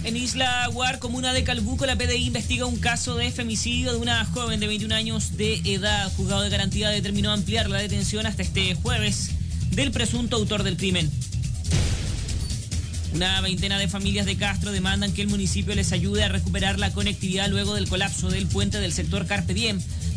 En Isla Guar, comuna de Calbuco, la PDI investiga un caso de femicidio de una joven de 21 años de edad. Juzgado de Garantía determinó ampliar la detención hasta este jueves del presunto autor del crimen. Una veintena de familias de Castro demandan que el municipio les ayude a recuperar la conectividad luego del colapso del puente del sector Carpe Diem.